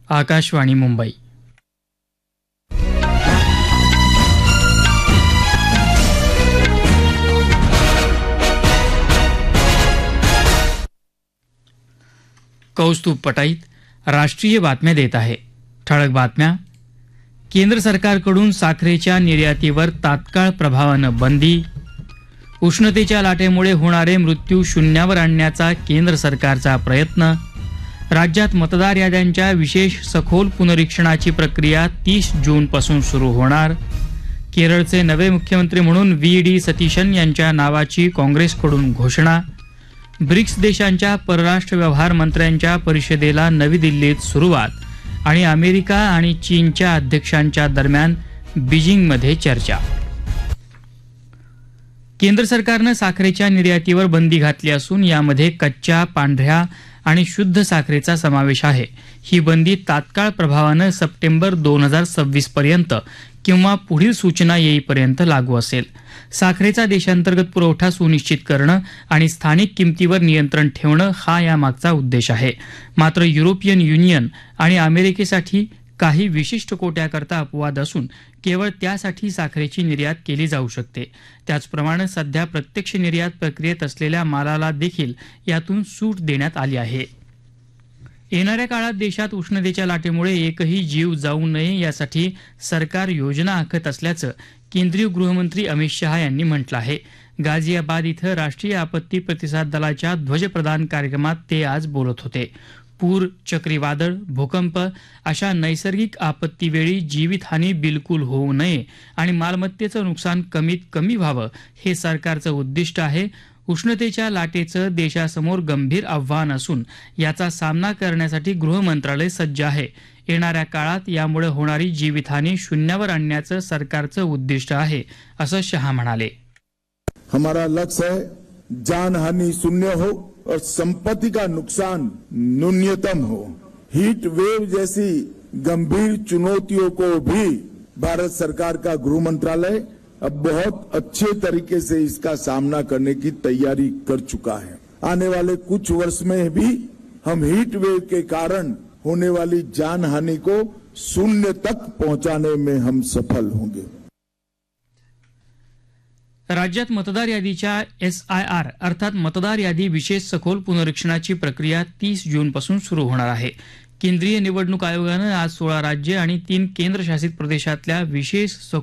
आकाशवाणी मुंबई. कौस्तुभ पटाईत राष्ट्रीय बातम्या देत आहे. ठळक बातम्या. केंद्र सरकारकडून साखरेच्या निर्यातीवर तात्काळ प्रभावानं बंदी. उष्णतेच्या लाटेमुळे होणारे मृत्यू शून्यावर आणण्याचा केंद्र सरकारचा प्रयत्न. राज्यात मतदार याद्यांच्या विशेष सखोल पुनरीक्षणाची प्रक्रिया 30 जूनपासून सुरू होणार. केरळचे नवे मुख्यमंत्री म्हणून व्ही.डी. सतीशन यांच्या नावाची काँग्रेसकडून घोषणा. ब्रिक्स देशांच्या परराष्ट्र व्यवहार मंत्र्यांच्या परिषदेला नवी दिल्लीत सुरुवात आणि अमेरिका आणि चीनच्या अध्यक्षांच्या दरम्यान बीजिंगमध्ये चर्चा. केंद्र सरकारनं साखरेच्या निर्यातीवर बंदी घातली असून यामध्ये कच्च्या, पांढऱ्या आणि शुद्ध साखरेचा समावेश आहे. ही बंदी तात्काळ प्रभावानं सप्टेंबर 2026 पर्यंत किंवा पुढील सूचना येईपर्यंत लागू असेल. साखरेचा देशांतर्गत पुरवठा सुनिश्चित करणं आणि स्थानिक किमतीवर नियंत्रण ठेवणं हा यामागचा उद्देश आहे. मात्र युरोपियन युनियन आणि अमेरिकेसाठी काही विशिष्ट कोट्याकरता अपवाद असून केवळ त्यासाठी साखरेची निर्यात केली जाऊ शकते. त्याचप्रमाणे सध्या प्रत्यक्ष निर्यात प्रक्रियेत असलेल्या मालाला देखील यातून सूट देण्यात आली आहे. येणाऱ्या काळात देशात उष्णतेच्या लाटेमुळे एकही जीव जाऊ नये यासाठी सरकार योजना आखत असल्याचं केंद्रीय गृहमंत्री अमित शहा यांनी म्हटलं आहे. गाझियाबाद इथं राष्ट्रीय आपत्ती प्रतिसाद दलाच्या ध्वजप्रदान कार्यक्रमात ते आज बोलत होते. पूर, चक्रीवादळ, भूकंप अशा नैसर्गिक आपत्तीवेळी जीवितहानी बिलकुल होऊ नये आणि मालमत्तेचं नुकसान कमीत कमी व्हावं हे सरकारचं उद्दिष्ट आहे. उष्णतेच्या लाटेचं देशासमोर गंभीर आव्हान असून याचा सामना करण्यासाठी गृह मंत्रालय सज्ज आहे. येणाऱ्या काळात यामुळे होणारी जीवितहानी शून्यावर आणण्याचं सरकारचं उद्दिष्ट आहे, असं शहा म्हणाले. हमारा लक्ष्य है जानहानि शून्य हो और संपत्ति का नुकसान न्यूनतम हो. हीट वेव जैसी गंभीर चुनौतियों को भी भारत सरकार का गृह मंत्रालय अब बहुत अच्छे तरीके से इसका सामना करने की तैयारी कर चुका है. आने वाले कुछ वर्ष में भी हम हीट वेव के कारण होने वाली जानहानि को शून्य तक पहुंचाने में हम सफल होंगे. राज्यात मतदार यादीच्या SIR अर्थात मतदार यादी विशेष सखोल पुनरीक्षणाची प्रक्रिया 30 जूनपासून सुरू होणार आहे. केंद्रीय निवडणूक आयोगानं आज 16 राज्य आणि 3 केंद्रशासित प्रदेशातल्या विशेष